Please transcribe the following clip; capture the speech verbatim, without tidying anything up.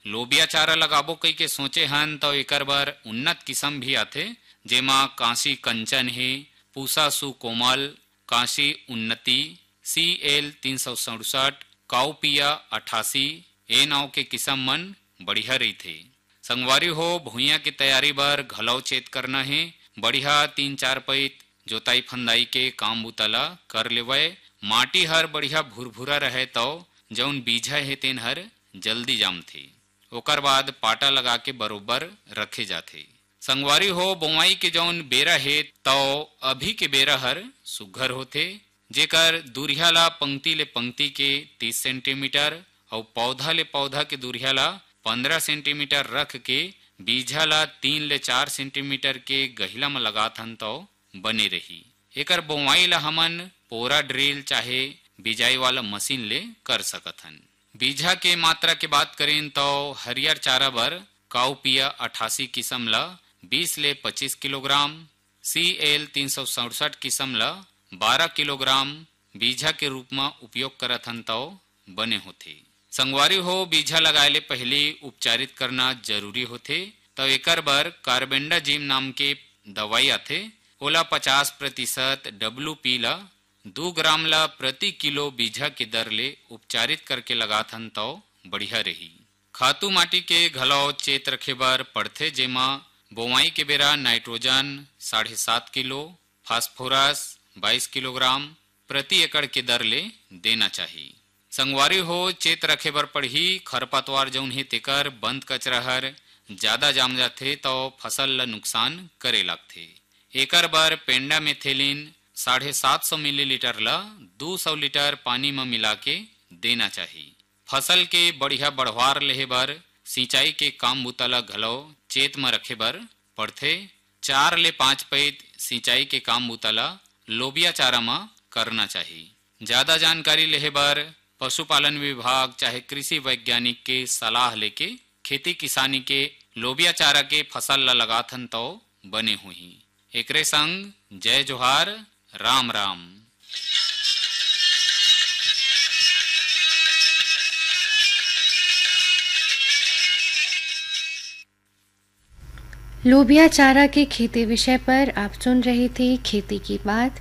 लोबिया चारा लगाबो कई के सोचे हन तो एकर बर उन्नत किस्म भी आथे, जेमा कांसी कंचन है, पूसा सु कोमल, कांसी उन्नति, सी एल तीन सौ सड़सठ, काउपिया अठासी, ए नाव के किस्म मन बढ़िया रही थे। संगवारी हो भुइया की तैयारी बर घलौ चेत करना है, बढ़िया तीन चार पैत जोताई फंदाई के काम बुतला कर लेवय। माटी हर बढ़िया भुरभुरा रहे तो जौन बीजा है तेन हर जल्दी जाम थे। ओकर बाद पाटा लगा के बरोबर रखे जाथे। संगवारी हो बोवाई के जौन बेरा है तो अभी के बेरा हर सुघर होथे, जेकर दूरिया ला पंक्ति ले पंक्ति के तीस सेंटीमीटर और पौधा ले पौधा के दूरिया ला पंद्रह सेंटीमीटर रख के बीजा ला तीन ले चार सेंटीमीटर के गहिला में लगाथन तो बने रही। एकर बोवाई ला हमन पोरा ड्रिल चाहे बिजाई वाला मशीन ले कर सकथन। बीजा के मात्रा के बात करें तो हरियर चारा बर काउपिया अठासी किस्म ला बीस ले पच्चीस किलोग्राम, सी एल तीन सौ सड़सठ किस्म ला बारह किलोग्राम बीजा के रूप में उपयोग करथन तो बने होथे। संगवारी हो बीजा लगाए ले पहले उपचारित करना जरूरी होथे, तो एकर बर कार्बेंडाजिम नाम के दवाई आथे, ओला पचास प्रतिशत डब्ल्यू पी ला दो ग्राम ला प्रति किलो बीजा के दर ले उपचारित करके लगाथन तो बढ़िया रही। खातू माटी के घलौ चेत रखे बर पड़थे, जेमा बोवाई के बेरा नाइट्रोजन साढ़े सात किलो, फास्फोरस बाईस किलोग्राम प्रति एकड़ के दर ले देना चाहिए। संगवारी हो चेत रखे बर पड़ही खरपतवार जौन हे तेकर बंद कचरा हर ज्यादा जाम जाथे तो फसल ला नुकसान करे लगथे। एकर बर पेंडा मेथेलिन साढ़े सात सौ मिलीलीटर ला दो सौ लीटर पानी में मिला के देना चाहिए। फसल के बढ़िया बढ़वार लेहे बर सिंचाई के काम बुतला घलो चेत में रखे बर पड़थे। चार ले पाँच पैत सिंचाई के काम बुतला लोबिया चारा में करना चाहिए। ज्यादा जानकारी लेहे बर पशुपालन विभाग चाहे कृषि वैज्ञानिक के सलाह लेके खेती किसानी के लोबिया चारा के फसल ला लगाथन तो बने हुई। एकरे संग जय जोहार, राम राम। लोबिया चारा के खेती विषय पर आप सुन रहे थे खेती की बात।